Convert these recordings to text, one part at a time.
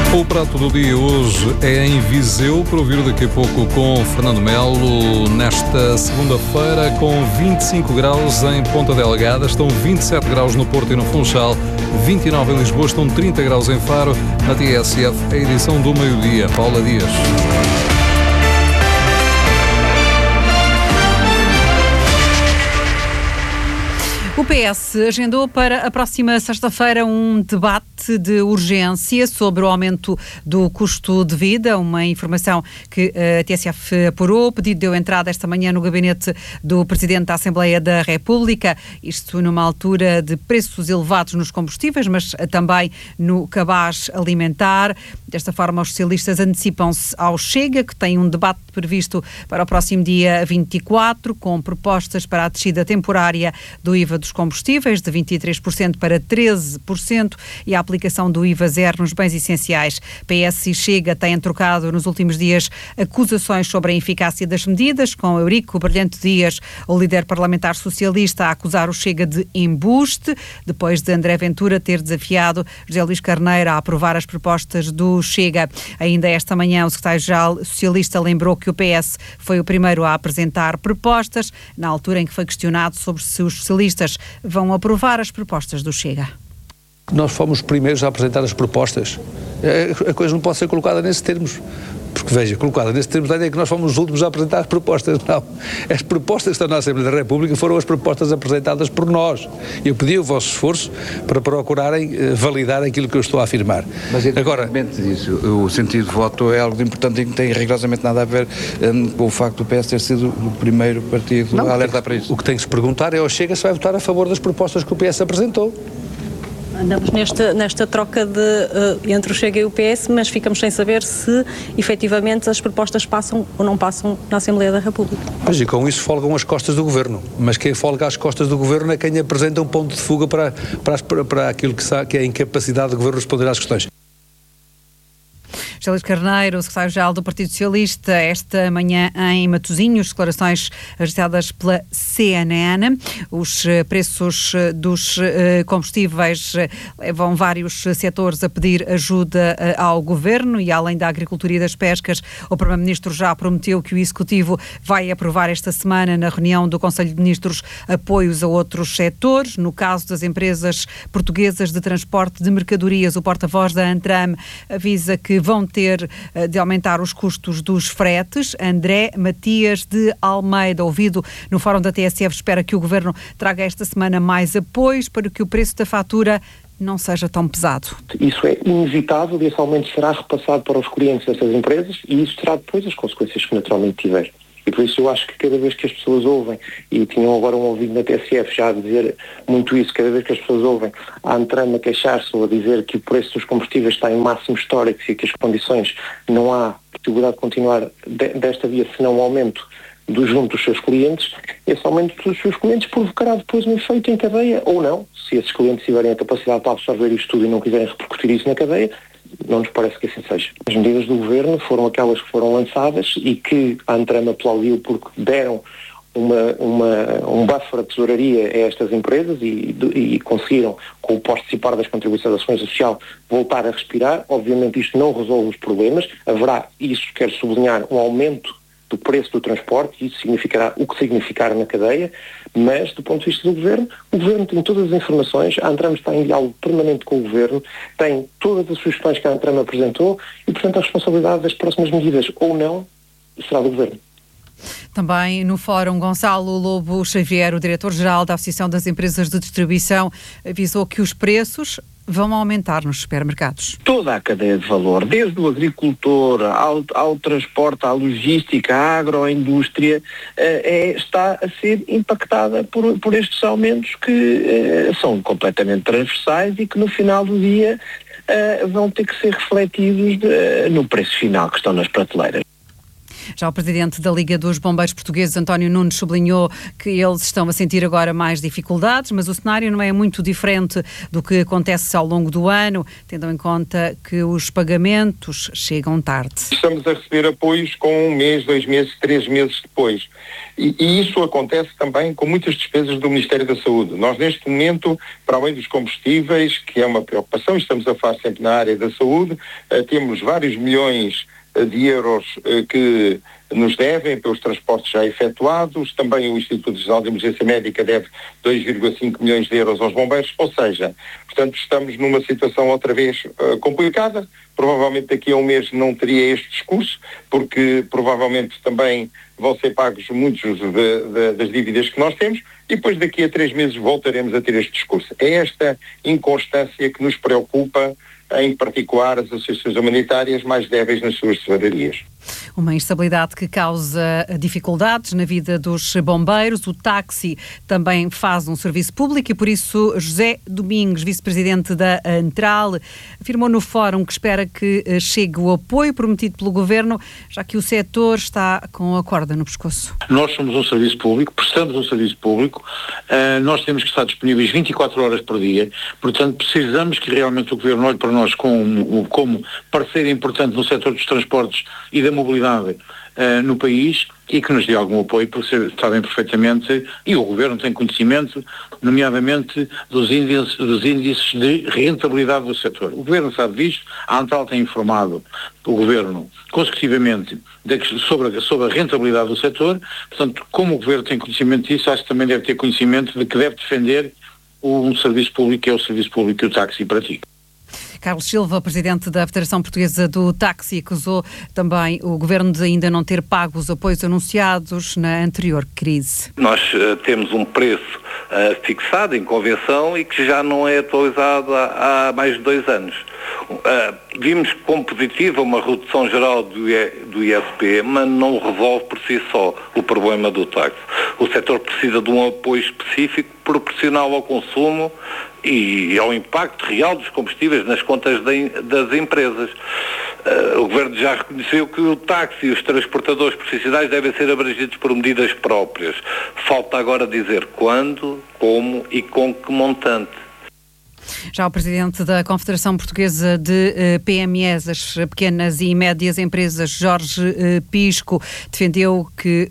O prato do dia hoje é em Viseu, para ouvir daqui a pouco com Fernando Melo. Nesta segunda-feira, com 25 graus em Ponta Delgada, estão 27 graus no Porto e no Funchal, 29 em Lisboa, estão 30 graus em Faro. Na TSF, a edição do meio-dia. Paula Dias. O PS agendou para a próxima sexta-feira um debate de urgência sobre o aumento do custo de vida, uma informação que a TSF apurou. O pedido deu entrada esta manhã no gabinete do Presidente da Assembleia da República, isto numa altura de preços elevados nos combustíveis, mas também no cabaz alimentar. Desta forma, os socialistas antecipam-se ao Chega, que tem um debate previsto para o próximo dia 24, com propostas para a descida temporária do IVA dos combustíveis de 23% para 13% e a aplicação do IVA zero nos bens essenciais. PS e Chega têm trocado nos últimos dias acusações sobre a eficácia das medidas, com Eurico Brilhante Dias, o líder parlamentar socialista, a acusar o Chega de embuste, depois de André Ventura ter desafiado José Luís Carneiro a aprovar as propostas do Chega. Ainda esta manhã, o secretário-geral socialista lembrou que o PS foi o primeiro a apresentar propostas, na altura em que foi questionado sobre se os socialistas vão aprovar as propostas do Chega. Nós fomos os primeiros a apresentar as propostas. A coisa não pode ser colocada nesses termos. Porque, veja, colocada nesses termos, é que nós fomos os últimos a apresentar as propostas. Não. As propostas que estão na Assembleia da República foram as propostas apresentadas por nós. Eu pedi o vosso esforço para procurarem validar aquilo que eu estou a afirmar. Mas, independentemente disso, o sentido de voto é algo de importante e que não tem rigorosamente nada a ver com o facto do PS ter sido o primeiro partido a alertar para isso. O que tem que se perguntar é ao Chega se vai votar a favor das propostas que o PS apresentou. Andamos nesta troca entre o Chega e o PS, mas ficamos sem saber se efetivamente as propostas passam ou não passam na Assembleia da República. Mas e com isso folgam as costas do Governo. Mas quem folga as costas do Governo é quem apresenta um ponto de fuga para aquilo que é a incapacidade do Governo responder às questões. José Luís Carneiro, o secretário-geral do Partido Socialista, esta manhã em Matosinhos, declarações registradas pela CNN. Os preços dos combustíveis levam vários setores a pedir ajuda ao Governo e, além da agricultura e das pescas, o Primeiro-Ministro já prometeu que o Executivo vai aprovar esta semana, na reunião do Conselho de Ministros, apoios a outros setores. No caso das empresas portuguesas de transporte de mercadorias, o porta-voz da Antram avisa que vão ter de aumentar os custos dos fretes. André Matias de Almeida, ouvido no Fórum da TSF, espera que o Governo traga esta semana mais apoios para que o preço da fatura não seja tão pesado. Isso é inevitável e esse aumento será repassado para os clientes dessas empresas e isso terá depois as consequências que naturalmente tiver. E por isso eu acho que cada vez que as pessoas ouvem, e tinham agora um ouvido na TSF já a dizer muito isso, cada vez que as pessoas ouvem a Antram a queixar-se ou a dizer que o preço dos combustíveis está em máximos históricos e que as condições não há possibilidade de continuar desta via senão um aumento junto dos seus clientes, esse aumento dos seus clientes provocará depois um efeito em cadeia ou não. Se esses clientes tiverem a capacidade para absorver isto tudo e não quiserem repercutir isso na cadeia, não nos parece que assim seja. As medidas do Governo foram aquelas que foram lançadas e que a Antram aplaudiu porque deram um buffer de tesouraria a estas empresas e conseguiram, com o participar das contribuições da Segurança Social, voltar a respirar. Obviamente isto não resolve os problemas. Haverá, isso quero sublinhar, um aumento do preço do transporte, e isso significará o que significar na cadeia, mas do ponto de vista do Governo, o Governo tem todas as informações, a Antram está em diálogo permanente com o Governo, tem todas as sugestões que a Antram apresentou e, portanto, a responsabilidade das próximas medidas ou não será do Governo. Também no Fórum, Gonçalo Lobo Xavier, o diretor-geral da Associação das Empresas de Distribuição, avisou que os preços vão aumentar nos supermercados. Toda a cadeia de valor, desde o agricultor ao transporte, à logística, à agroindústria, está a ser impactada por estes aumentos que são completamente transversais e que no final do dia vão ter que ser refletidos no preço final que estão nas prateleiras. Já o presidente da Liga dos Bombeiros Portugueses, António Nunes, sublinhou que eles estão a sentir agora mais dificuldades, mas o cenário não é muito diferente do que acontece ao longo do ano, tendo em conta que os pagamentos chegam tarde. Estamos a receber apoios com 1 mês, 2 meses, 3 meses depois. E isso acontece também com muitas despesas do Ministério da Saúde. Nós, neste momento, para além dos combustíveis, que é uma preocupação, estamos a falar sempre na área da saúde, temos vários milhões de euros que nos devem pelos transportes já efetuados. Também o Instituto Nacional de Emergência Médica deve 2,5 milhões de euros aos bombeiros, ou seja, portanto estamos numa situação outra vez complicada. Provavelmente daqui a um mês não teria este discurso, porque provavelmente também vão ser pagos muitos das dívidas que nós temos, e depois daqui a 3 meses voltaremos a ter este discurso. É esta inconstância que nos preocupa, em particular as associações humanitárias mais débeis nas suas tesourarias. Uma instabilidade que causa dificuldades na vida dos bombeiros. O táxi também faz um serviço público e por isso José Domingos, vice-presidente da Antral, afirmou no fórum que espera que chegue o apoio prometido pelo Governo, já que o setor está com a corda no pescoço. Nós somos um serviço público, prestamos um serviço público, nós temos que estar disponíveis 24 horas por dia, portanto precisamos que realmente o Governo olhe para nós como parceiro importante no setor dos transportes e da mobilidade no país e que nos dê algum apoio, porque sabem perfeitamente, e o Governo tem conhecimento, nomeadamente dos índices de rentabilidade do setor. O Governo sabe disto, a Antral tem informado o Governo consecutivamente sobre a rentabilidade do setor, portanto, como o Governo tem conhecimento disso, acho que também deve ter conhecimento de que deve defender um serviço público, que é o serviço público que o táxi pratica. Carlos Silva, presidente da Federação Portuguesa do Táxi, acusou também o Governo de ainda não ter pago os apoios anunciados na anterior crise. Nós temos um preço fixado em convenção e que já não é atualizado há mais de 2 anos. Vimos como positiva uma redução geral do ISP, mas não resolve por si só o problema do táxi. O setor precisa de um apoio específico proporcional ao consumo e ao impacto real dos combustíveis nas contas das empresas. O Governo já reconheceu que o táxi e os transportadores profissionais devem ser abrangidos por medidas próprias. Falta agora dizer quando, como e com que montante. Já o presidente da Confederação Portuguesa de PMEs, as pequenas e médias empresas, Jorge Pisco, defendeu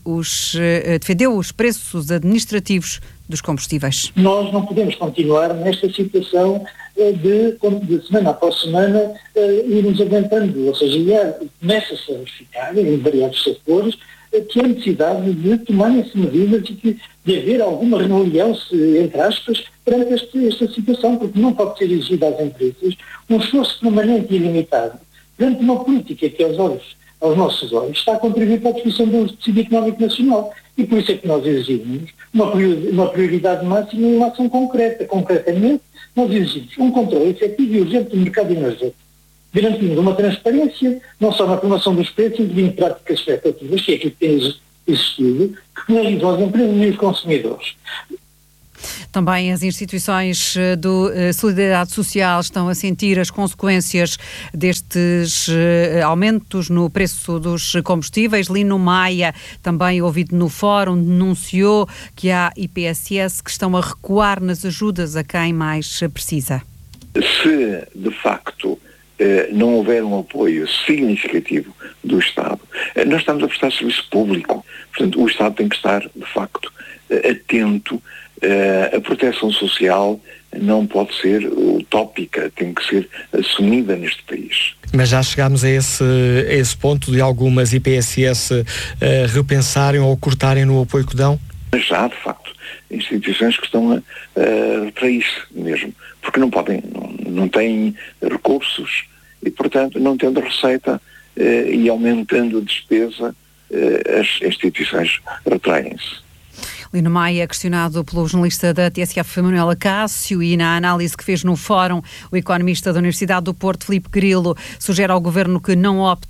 os preços administrativos dos combustíveis. Nós não podemos continuar nesta situação de semana após semana irmos aguentando, ou seja, começa-se a verificar em variados setores que há necessidade de tomarem-se medidas e de haver alguma renoliança, entre aspas, perante esta situação, porque não pode ser exigido às empresas um esforço permanente e ilimitado perante uma política que aos nossos olhos está a contribuir para a destruição do tecido económico nacional. E por isso é que nós exigimos uma prioridade máxima e uma ação concreta. Concretamente, nós exigimos um controle efetivo e urgente do mercado energético, garantindo uma transparência, não só na formação dos preços, incluindo práticas especulativas, que é aquilo que tem existido, que penalizam as empresas e os consumidores. Também as instituições do Solidariedade Social estão a sentir as consequências destes aumentos no preço dos combustíveis. Lino Maia, também ouvido no fórum, denunciou que há IPSS que estão a recuar nas ajudas a quem mais precisa. Se, de facto, não houver um apoio significativo do Estado, nós estamos a prestar serviço público. Portanto, o Estado tem que estar, de facto, atento. A proteção social não pode ser utópica, tem que ser assumida neste país. Mas já chegámos a esse ponto de algumas IPSS repensarem ou cortarem no apoio que dão? Já, de facto, instituições que estão para isso mesmo, porque não têm recursos e, portanto, não tendo receita e aumentando a despesa, as instituições retraem-se. Lino Maia, questionado pelo jornalista da TSF, Manuela Cássio, e na análise que fez no fórum, o economista da Universidade do Porto, Filipe Grilo, sugere ao Governo que não opte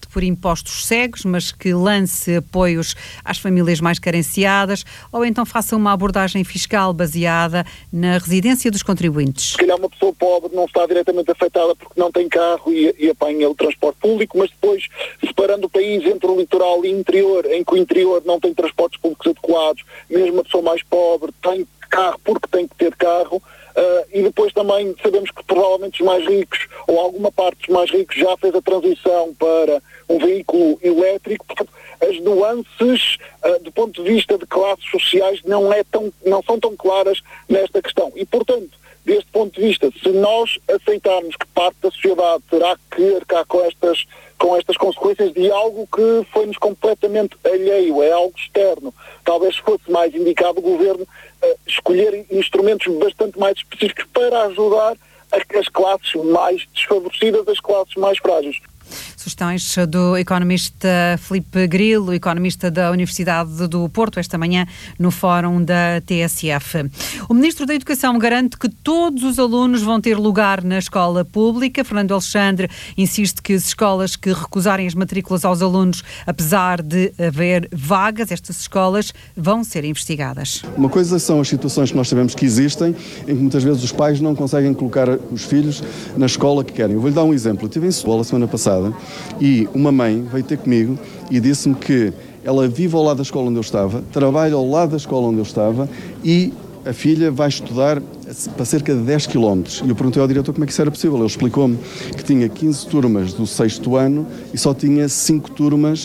por impostos cegos, mas que lance apoios às famílias mais carenciadas, ou então faça uma abordagem fiscal baseada na residência dos contribuintes. Se calhar uma pessoa pobre não está diretamente afetada porque não tem carro e apanha o transporte público, mas depois, separando o país entre o litoral e o interior, em que o interior não tem transportes públicos adequados, mesmo a pessoa mais pobre tem carro porque tem que ter carro, e depois também sabemos que provavelmente os mais ricos, ou alguma parte dos mais ricos, já fez a transição para um veículo elétrico. Portanto, as nuances do ponto de vista de classes sociais não são tão claras nesta questão. E, portanto, deste ponto de vista, se nós aceitarmos que parte da sociedade terá que arcar com estas consequências de algo que foi-nos completamente alheio, é algo externo, talvez fosse mais indicado o Governo escolher instrumentos bastante mais específicos para ajudar as classes mais desfavorecidas, as classes mais frágeis. Sugestões do economista Filipe Grilo, economista da Universidade do Porto, esta manhã no fórum da TSF. O Ministro da Educação garante que todos os alunos vão ter lugar na escola pública. Fernando Alexandre insiste que as escolas que recusarem as matrículas aos alunos, apesar de haver vagas, estas escolas vão ser investigadas. Uma coisa são as situações que nós sabemos que existem, em que muitas vezes os pais não conseguem colocar os filhos na escola que querem. Eu vou-lhe dar um exemplo. Eu estive em Setúbal a semana passada e uma mãe veio ter comigo e disse-me que ela vive ao lado da escola onde eu estava, trabalha ao lado da escola onde eu estava e a filha vai estudar para cerca de 10 km. E eu perguntei ao diretor como é que isso era possível. Ele explicou-me que tinha 15 turmas do 6º ano e só tinha 7 turmas,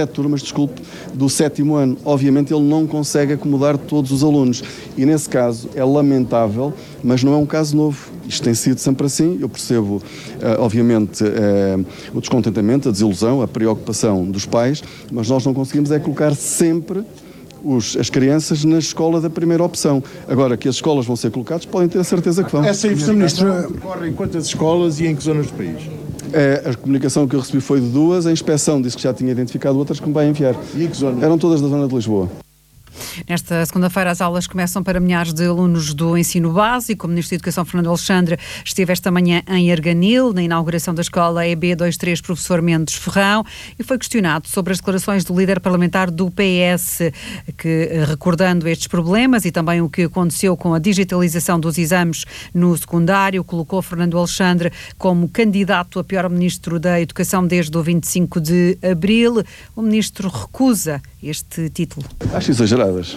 do 7º ano. Obviamente ele não consegue acomodar todos os alunos. E nesse caso é lamentável, mas não é um caso novo. Isto tem sido sempre assim. Eu percebo, obviamente, o descontentamento, a desilusão, a preocupação dos pais, mas nós não conseguimos é colocar sempre as crianças na escola da primeira opção. Agora, que as escolas vão ser colocadas, podem ter a certeza que vão. Essa investigação ocorre em quantas escolas e em que zonas do país? A comunicação que eu recebi foi de 2, a inspeção disse que já tinha identificado outras que me vai enviar. E em que zona? Eram todas da zona de Lisboa. Nesta segunda-feira as aulas começam para milhares de alunos do ensino básico. O Ministro da Educação, Fernando Alexandre, esteve esta manhã em Arganil, na inauguração da escola EB23 Professor Mendes Ferrão, e foi questionado sobre as declarações do líder parlamentar do PS, que, recordando estes problemas e também o que aconteceu com a digitalização dos exames no secundário, colocou Fernando Alexandre como candidato a pior Ministro da Educação desde o 25 de abril. O Ministro recusa este título. Acho exageradas.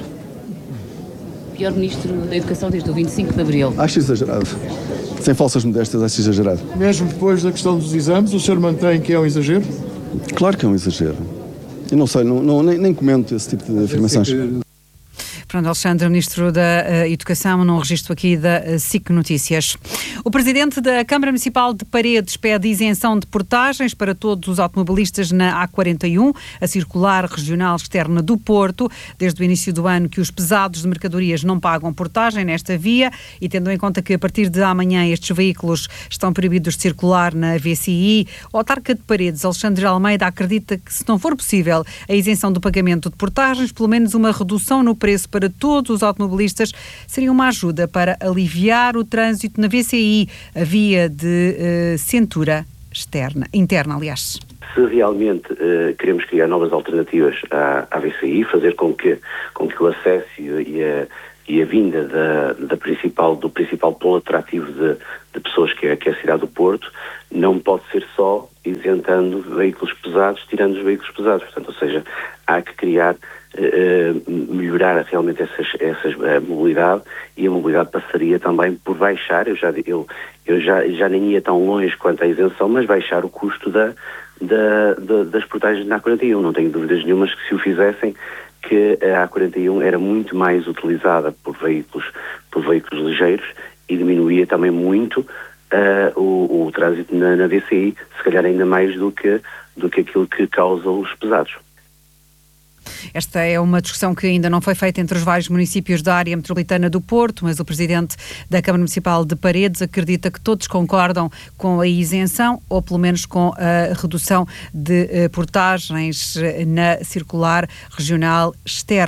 Pior Ministro da Educação desde o 25 de abril. Acho exagerado. Sem falsas modéstias, acho exagerado. Mesmo depois da questão dos exames, o senhor mantém que é um exagero? Claro que é um exagero. Eu não sei, nem comento esse tipo de afirmações. Fernando Alexandre, Ministro da Educação, num registro aqui da SIC Notícias. O Presidente da Câmara Municipal de Paredes pede isenção de portagens para todos os automobilistas na A41, a circular regional externa do Porto, desde o início do ano que os pesados de mercadorias não pagam portagem nesta via, e tendo em conta que a partir de amanhã estes veículos estão proibidos de circular na VCI, o autarca de Paredes, Alexandre Almeida, acredita que, se não for possível a isenção do pagamento de portagens, pelo menos uma redução no preço para todos os automobilistas seria uma ajuda para aliviar o trânsito na VCI, a via de cintura interna, aliás. Se realmente queremos criar novas alternativas à VCI, fazer com que o acesso e a vinda do principal polo atrativo de pessoas que é a cidade do Porto, não pode ser só isentando veículos pesados, tirando os veículos pesados. Portanto, ou seja, há que criar, melhorar realmente a mobilidade, e a mobilidade passaria também por baixar, eu já nem ia tão longe quanto à isenção, mas baixar o custo das portagens na A41. Não tenho dúvidas nenhumas que, se o fizessem, que a A41 era muito mais utilizada por veículos ligeiros e diminuía também muito o trânsito na VCI, se calhar ainda mais do que aquilo que causa os pesados. Esta é uma discussão que ainda não foi feita entre os vários municípios da área metropolitana do Porto, mas o Presidente da Câmara Municipal de Paredes acredita que todos concordam com a isenção, ou pelo menos com a redução de portagens na circular regional externa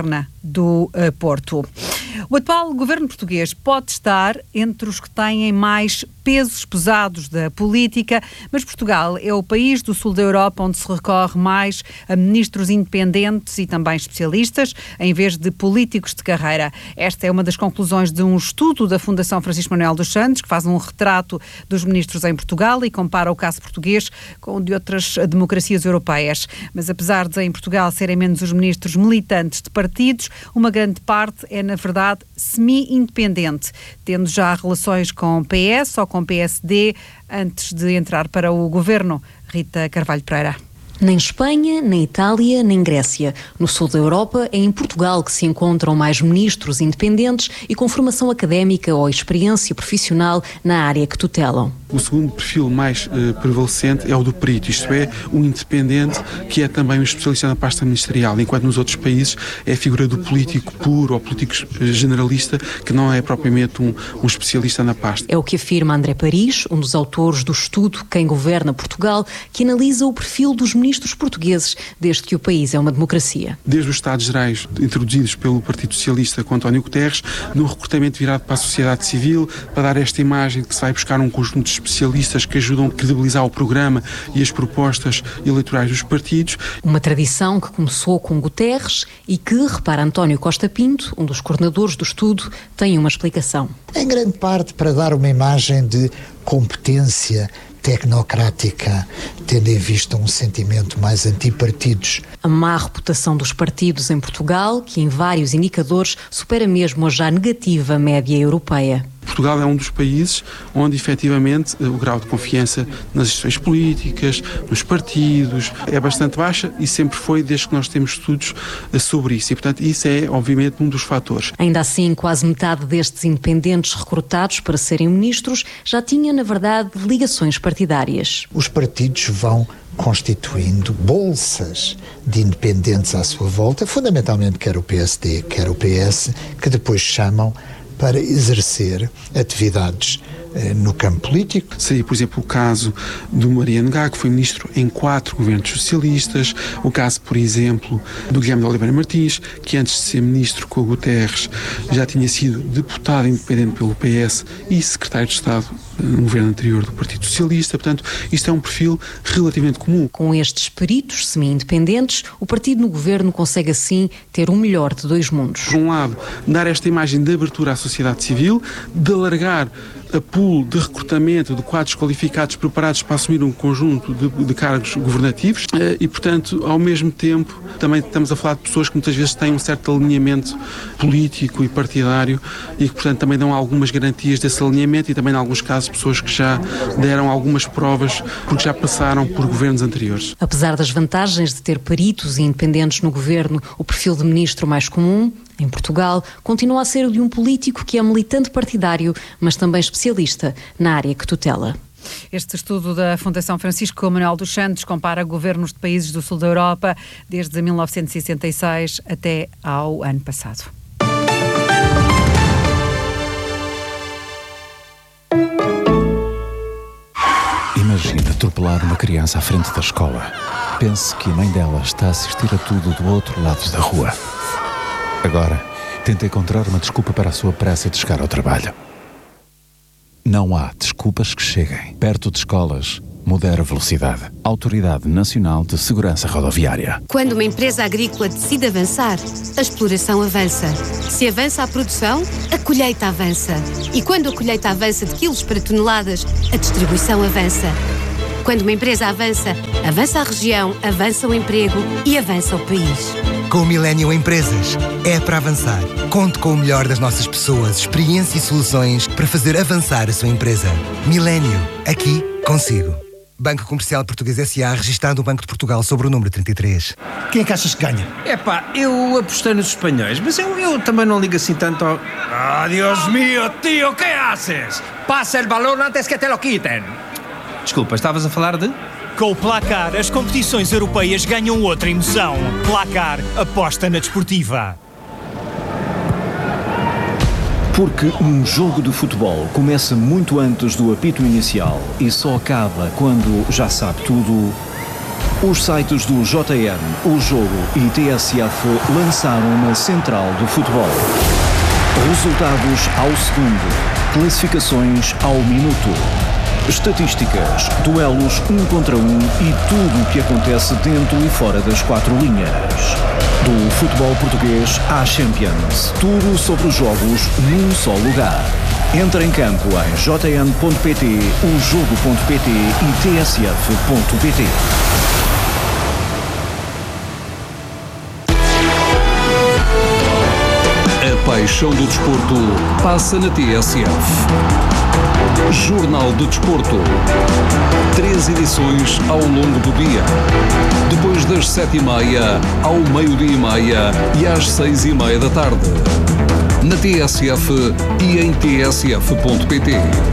do Porto. O atual governo português pode estar entre os que têm mais pesos pesados da política, mas Portugal é o país do sul da Europa onde se recorre mais a ministros independentes e também especialistas, em vez de políticos de carreira. Esta é uma das conclusões de um estudo da Fundação Francisco Manuel dos Santos, que faz um retrato dos ministros em Portugal e compara o caso português com o de outras democracias europeias. Mas apesar de em Portugal serem menos os ministros militantes de partidos, uma grande parte é, na verdade, semi-independente, tendo já relações com PS ou com PSD antes de entrar para o governo. Rita Carvalho Pereira. Nem Espanha, nem Itália, nem Grécia. No sul da Europa, é em Portugal que se encontram mais ministros independentes e com formação académica ou experiência profissional na área que tutelam. O segundo perfil mais prevalecente é o do perito, isto é, um independente que é também um especialista na pasta ministerial, enquanto nos outros países é a figura do político puro ou político generalista, que não é propriamente um especialista na pasta. É o que afirma André Paris, um dos autores do estudo Quem Governa Portugal, que analisa o perfil dos ministros portugueses desde que o país é uma democracia. Desde os Estados-Gerais introduzidos pelo Partido Socialista com António Guterres, no recrutamento virado para a sociedade civil, para dar esta imagem de que se vai buscar um conjunto de especialistas que ajudam a credibilizar o programa e as propostas eleitorais dos partidos. Uma tradição que começou com Guterres e que, repara António Costa Pinto, um dos coordenadores do estudo, tem uma explicação. Em grande parte para dar uma imagem de competência tecnocrática, tendo em vista um sentimento mais antipartidos. A má reputação dos partidos em Portugal, que em vários indicadores supera mesmo a já negativa média europeia. Portugal é um dos países onde, efetivamente, o grau de confiança nas instituições políticas, nos partidos, é bastante baixa e sempre foi desde que nós temos estudos sobre isso. E, portanto, isso é, obviamente, um dos fatores. Ainda assim, quase metade destes independentes recrutados para serem ministros já tinha, na verdade, ligações partidárias. Os partidos vão constituindo bolsas de independentes à sua volta, fundamentalmente quer o PSD, quer o PS, que depois chamam para exercer atividades no campo político. Seria, por exemplo, o caso do Mariano Gá, que foi ministro em 4 governos socialistas, o caso, por exemplo, do Guilherme de Oliveira Martins, que antes de ser ministro com o Guterres já tinha sido deputado independente pelo PS e secretário de Estado no governo anterior do Partido Socialista. Portanto, isto é um perfil relativamente comum. Com estes peritos semi-independentes, o partido no governo consegue assim ter o melhor de dois mundos. Por um lado, dar esta imagem de abertura à sociedade civil, de alargar a pool de recrutamento de quadros qualificados preparados para assumir um conjunto de cargos governativos e, portanto, ao mesmo tempo, também estamos a falar de pessoas que muitas vezes têm um certo alinhamento político e partidário e que, portanto, também dão algumas garantias desse alinhamento e também, em alguns casos, pessoas que já deram algumas provas porque já passaram por governos anteriores. Apesar das vantagens de ter peritos e independentes no governo, o perfil de ministro mais comum em Portugal continua a ser o de um político que é militante partidário, mas também especialista na área que tutela. Este estudo da Fundação Francisco Manuel dos Santos compara governos de países do sul da Europa desde 1966 até ao ano passado. Imagine atropelar uma criança à frente da escola. Pense que a mãe dela está a assistir a tudo do outro lado da rua. Agora, tente encontrar uma desculpa para a sua pressa de chegar ao trabalho. Não há desculpas que cheguem. Perto de escolas, modera a velocidade. Autoridade Nacional de Segurança Rodoviária. Quando uma empresa agrícola decide avançar, a exploração avança. Se avança a produção, a colheita avança. E quando a colheita avança de quilos para toneladas, a distribuição avança. Quando uma empresa avança, avança a região, avança o emprego e avança o país. Com o Millennium Empresas, é para avançar. Conte com o melhor das nossas pessoas, experiência e soluções para fazer avançar a sua empresa. Millennium, aqui, consigo. Banco Comercial Português S.A., registado no Banco de Portugal sobre o número 33. Quem é que achas que ganha? Eu apostei nos espanhóis, mas eu também não ligo assim tanto ao... ¡Ah, Dios mío, tío! ¿Qué haces? Pasa el balón antes que te lo quiten. Desculpa, estavas a falar de... Com o Placar, as competições europeias ganham outra emoção. Placar, aposta na desportiva. Porque um jogo de futebol começa muito antes do apito inicial e só acaba quando já sabe tudo, Os sites do JN, O Jogo e TSF lançaram uma central do futebol. Resultados ao segundo, classificações ao minuto, estatísticas, duelos 1 contra 1 e tudo o que acontece dentro e fora das 4 linhas. Do futebol português à Champions, tudo sobre os jogos num só lugar. Entra em campo em jn.pt, ojogo.pt e tsf.pt. A paixão do desporto passa na TSF. Jornal do Desporto. 3 edições ao longo do dia. Depois das 7h30, ao meio-dia-e-meia e às 6h30 da tarde. Na TSF e em tsf.pt.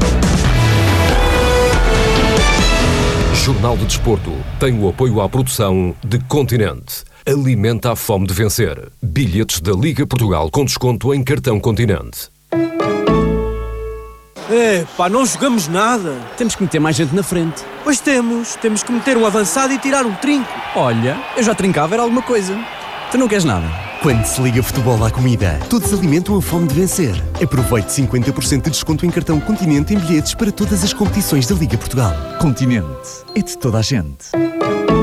Jornal do Desporto tem o apoio à produção de Continente. Alimenta a fome de vencer. Bilhetes da Liga Portugal com desconto em cartão Continente. Não jogamos nada. Temos que meter mais gente na frente. Pois temos que meter um avançado e tirar um trinco. Olha, eu já trincava, era alguma coisa. Tu não queres nada? Quando se liga futebol à comida, todos alimentam a fome de vencer. Aproveite 50% de desconto em cartão Continente em bilhetes para todas as competições da Liga Portugal. Continente. É de toda a gente.